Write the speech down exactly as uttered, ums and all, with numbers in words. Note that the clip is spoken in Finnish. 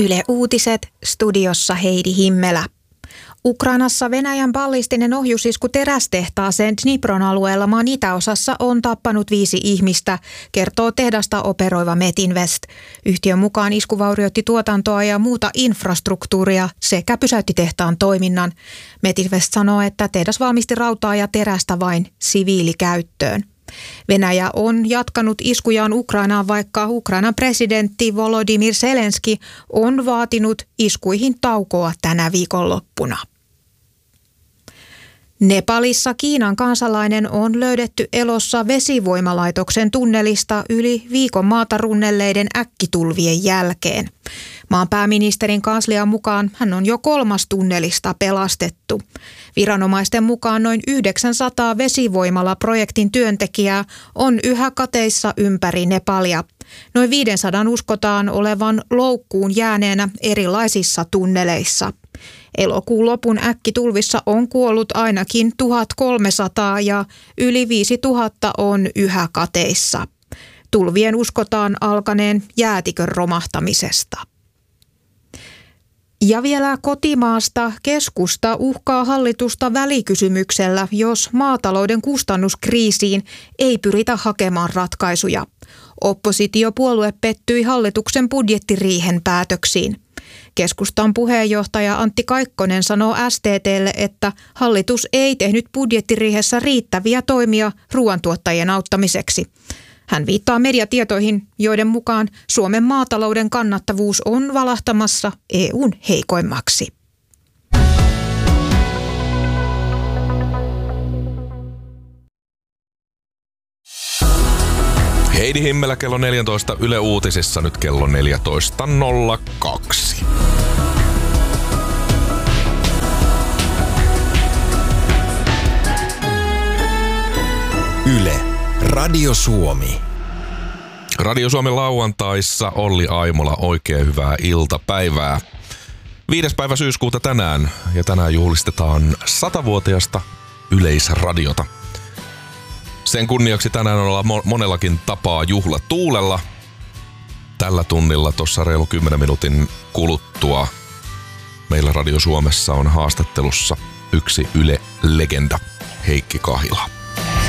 Yle Uutiset, studiossa Heidi Himmelä. Ukrainassa Venäjän ballistinen ohjusisku terästehtaaseen Dnipron alueella maan itäosassa on tappanut viisi ihmistä, kertoo tehdasta operoiva Metinvest. Yhtiön mukaan isku vaurioitti tuotantoa ja muuta infrastruktuuria sekä pysäytti tehtaan toiminnan. Metinvest sanoo, että tehdas valmisti rautaa ja terästä vain siviilikäyttöön. Venäjä on jatkanut iskujaan Ukrainaan, vaikka Ukrainan presidentti Volodymyr Zelenski on vaatinut iskuihin taukoa tänä viikonloppuna. Nepalissa Kiinan kansalainen on löydetty elossa vesivoimalaitoksen tunnelista yli viikon maata runnelleiden äkkitulvien jälkeen. Maan pääministerin kanslian mukaan hän on jo kolmas tunnelista pelastettu. Viranomaisten mukaan noin yhdeksänsataa vesivoimala-projektin työntekijää on yhä kateissa ympäri Nepalia. Noin viisisataa uskotaan olevan loukkuun jääneenä erilaisissa tunneleissa. Elokuun lopun äkkitulvissa on kuollut ainakin tuhatkolmesataa ja yli viisituhatta on yhä kateissa. Tulvien uskotaan alkaneen jäätikön romahtamisesta. Ja vielä kotimaasta. Keskusta uhkaa hallitusta välikysymyksellä, jos maatalouden kustannuskriisiin ei pyritä hakemaan ratkaisuja. Oppositiopuolue pettyi hallituksen budjettiriihen päätöksiin. Keskustan puheenjohtaja Antti Kaikkonen sanoo S T T:lle, että hallitus ei tehnyt budjettiriihessä riittäviä toimia ruoantuottajien auttamiseksi. Hän viittaa mediatietoihin, joiden mukaan Suomen maatalouden kannattavuus on valahtamassa E U:n heikoimmaksi. Heidi Himmelä kello neljätoista Yle Uutisissa, nyt kello neljätoista nolla kaksi. Yle, Radio Suomi. Radio Suomen lauantaissa Olli Aimola, oikein hyvää iltapäivää. Viides päivä syyskuuta tänään, ja tänään juhlistetaan satavuotiasta Yleisradiota. Sen kunniaksi tänään ollaan monellakin tapaa juhlatuulella. Tällä tunnilla tuossa reilu kymmenen minuutin kuluttua meillä Radio Suomessa on haastattelussa yksi Yle-legenda, Heikki Kahila.